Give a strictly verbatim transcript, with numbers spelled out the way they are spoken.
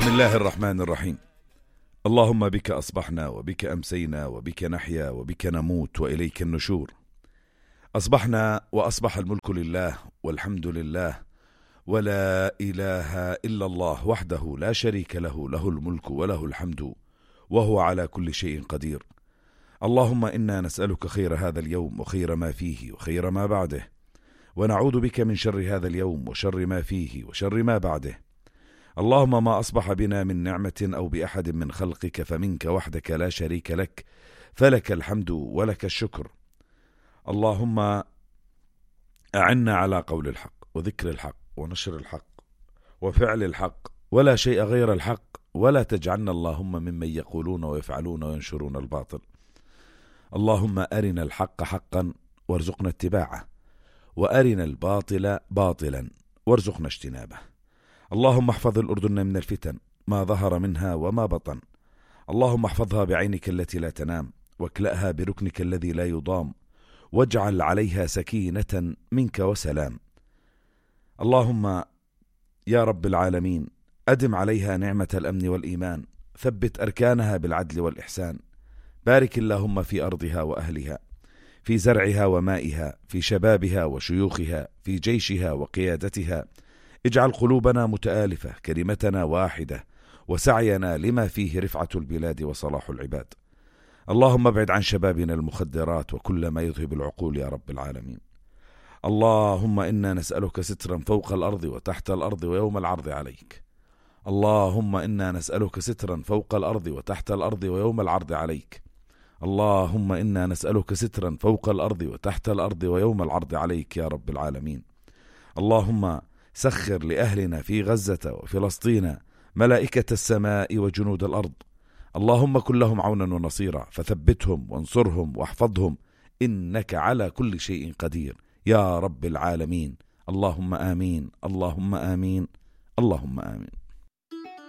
بسم الله الرحمن الرحيم. اللهم بك أصبحنا وبك أمسينا وبك نحيا وبك نموت وإليك النشور. أصبحنا وأصبح الملك لله والحمد لله ولا إله إلا الله وحده لا شريك له، له الملك وله الحمد وهو على كل شيء قدير. اللهم إنا نسألك خير هذا اليوم وخير ما فيه وخير ما بعده، ونعوذ بك من شر هذا اليوم وشر ما فيه وشر ما بعده. اللهم ما أصبح بنا من نعمة أو بأحد من خلقك فمنك وحدك لا شريك لك، فلك الحمد ولك الشكر. اللهم أعنا على قول الحق وذكر الحق ونشر الحق وفعل الحق، ولا شيء غير الحق، ولا تجعلنا اللهم ممن يقولون ويفعلون وينشرون الباطل. اللهم أرنا الحق حقا وارزقنا اتباعه، وأرنا الباطل باطلا وارزقنا اجتنابه. اللهم احفظ الأردن من الفتن ما ظهر منها وما بطن. اللهم احفظها بعينك التي لا تنام، واكلأها بركنك الذي لا يضام، واجعل عليها سكينة منك وسلام. اللهم يا رب العالمين أدم عليها نعمة الأمن والإيمان، ثبت أركانها بالعدل والإحسان. بارك اللهم في أرضها وأهلها، في زرعها ومائها، في شبابها وشيوخها، في جيشها وقيادتها. اجعل قلوبنا متآلفة، كلمتنا واحدة، وسعينا لما فيه رفعة البلاد وصلاح العباد. اللهم ابعد عن شبابنا المخدرات وكل ما يذهب العقول يا رب العالمين. اللهم إنا نسألك سترا فوق الأرض وتحت الأرض ويوم العرض عليك. اللهم إنا نسألك سترا فوق الأرض وتحت الأرض ويوم العرض عليك. اللهم إنا نسألك سترا فوق الأرض وتحت الأرض ويوم العرض عليك يا رب العالمين. اللهم سخر لأهلنا في غزة وفلسطين ملائكة السماء وجنود الأرض. اللهم كن لهم عونا ونصيرا، فثبتهم وانصرهم واحفظهم، إنك على كل شيء قدير يا رب العالمين. اللهم آمين، اللهم آمين، اللهم آمين.